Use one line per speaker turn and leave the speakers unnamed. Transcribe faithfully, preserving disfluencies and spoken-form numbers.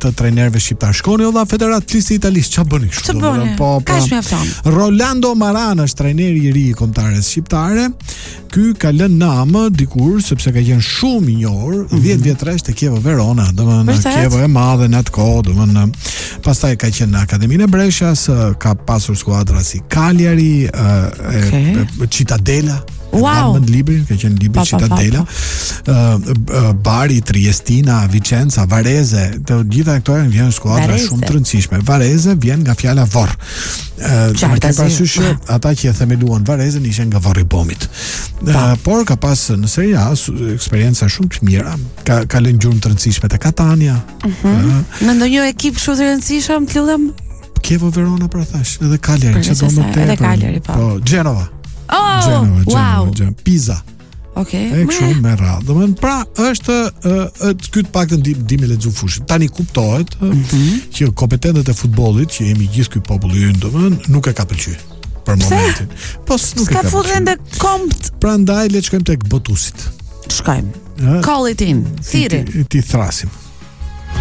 të trajnerëve shqiptar. Shkoni olla Federatlisti Italisë, ç'a bëni kështu?
Ç'a bëni?
Po,
Kaq mjafton.
Rolando Maran është trajneri i ri i kombëtares shqiptare. Ky ka lënë namë dikur sepse ka qenë shumë i njohur, dhjetë vjetresh te Chievo Verona, domethënë Chievo e madhe në atë kohë, domethënë pastaj ka qenë në Akademinë e Breshas, ka pasur skuadra si Cagliari, e Cittadella.
Wow.
Në librin, ka qenë libri Cittadella, uh, Bari, Triestina, Vicenza, Varese, të gjitha këto janë skuadra Varese. Shumë të rëndësishme. Varese vjen nga fjala vorr. Uh, Më ke parasysh ata që e themeluan Varese ishin nga Vorri Bomit. Uh, por ka pas në Serie A eksperienca shumë të mira. Ka ka lënë gjurmë të rëndësishme te Catania.
Uh-huh. uh, Në ndonjë ekip shumë të rëndësishëm, të lutem?
Chievo Verona pra thash, edhe Cagliari, çdo më tepër.
Edhe Cagliari, po.
Po, Genova.
Oh,
Genova,
wow.
Genova, Pisa.
Okej.
Okay. E kështu me radhë. Domethënë pra është ë ky të paktën di di me lexu fushin. Tani kuptohet mm-hmm. që kompetentët e futbollit që jemi gjithë ky popull i ynë, domethënë nuk e ka pëlqyer për momentin. Po nuk e ka.
Ska futën ende kompt.
Prandaj le të shkojmë tek botusit.
Shkojmë. Call it in. Thiri.
Ti, ti, ti thrasim.